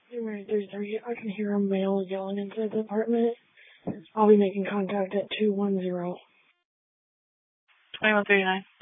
January 33, I can hear a male yelling inside the apartment. I'll be making contact at 210. 2139.